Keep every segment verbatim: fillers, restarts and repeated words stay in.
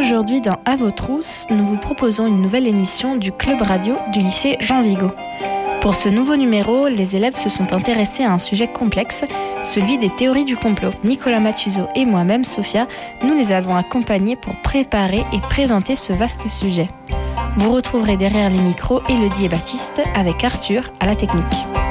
Aujourd'hui, dans À vos trousses, nous vous proposons une nouvelle émission du Club Radio du lycée Jean Vigo. Pour ce nouveau numéro, les élèves se sont intéressés à un sujet complexe, celui des théories du complot. Nicolas Mathuso et moi-même, Sophia, nous les avons accompagnés pour préparer et présenter ce vaste sujet. Vous retrouverez derrière les micros Élodie et Baptiste avec Arthur à la technique.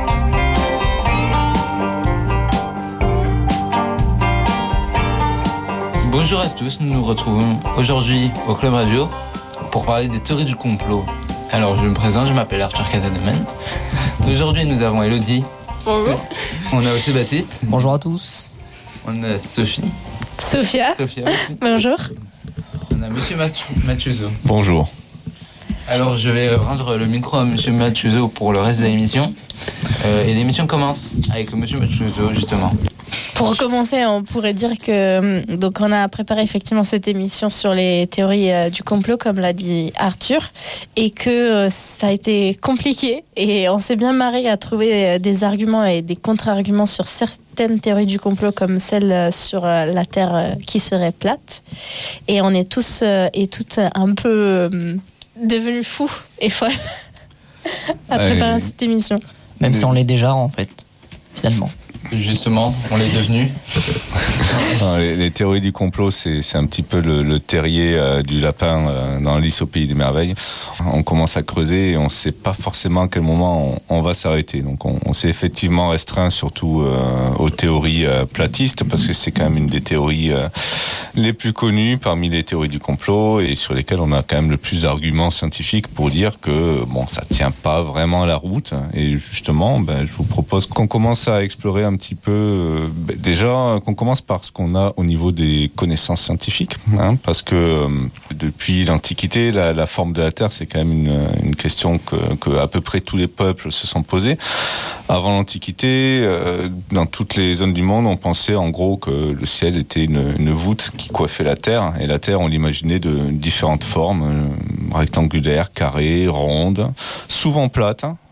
Bonjour à tous, nous nous retrouvons aujourd'hui au Club Radio pour parler des théories du complot. Alors je me présente, je m'appelle Arthur Casadement. Aujourd'hui nous avons Élodie. Bonjour. On a aussi Baptiste. Bonjour à tous. On a Sophie. Sophia. Sophia aussi. Bonjour. On a Monsieur Mathuso. Bonjour. Alors je vais rendre le micro à Monsieur Mathuso pour le reste de l'émission. Euh, et l'émission commence avec Monsieur Mathuso justement. Pour commencer, on pourrait dire que donc on a préparé effectivement cette émission sur les théories euh, du complot, comme l'a dit Arthur, et que euh, ça a été compliqué et on s'est bien marré à trouver des arguments et des contre-arguments sur certaines théories du complot, comme celle sur euh, la Terre euh, qui serait plate. Et on est tous euh, et toutes un peu euh, devenus fous et folles à préparer euh, cette émission. Même si on l'est déjà en fait, finalement. Justement, on l'est devenu. Non, les, les théories du complot, c'est, c'est un petit peu le, le terrier euh, du lapin euh, dans Alice au pays des merveilles. On commence à creuser et on ne sait pas forcément à quel moment on, on va s'arrêter. Donc on, on s'est effectivement restreint surtout euh, aux théories euh, platistes, parce que c'est quand même une des théories euh, les plus connues parmi les théories du complot et sur lesquelles on a quand même le plus d'arguments scientifiques pour dire que bon, ça ne tient pas vraiment la route. Et justement, ben, je vous propose qu'on commence à explorer un petit peu, euh, déjà qu'on commence par ce qu'on a au niveau des connaissances scientifiques, hein, parce que euh, depuis l'Antiquité, la, la forme de la Terre, c'est quand même une, une question que, que à peu près tous les peuples se sont posés. Avant l'Antiquité, euh, dans toutes les zones du monde, on pensait en gros que le ciel était une, une voûte qui coiffait la Terre, et la Terre, on l'imaginait de différentes formes, euh, rectangulaires, carrées, rondes, souvent plates, hein.